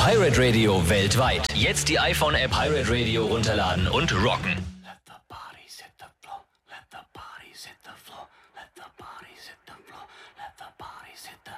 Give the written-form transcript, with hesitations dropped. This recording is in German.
Pirate Radio weltweit. Jetzt die iPhone-App Pirate Radio runterladen und rocken. Let the bodies hit the floor. Let the bodies hit the floor. Let the bodies hit the floor. Let the bodies hit the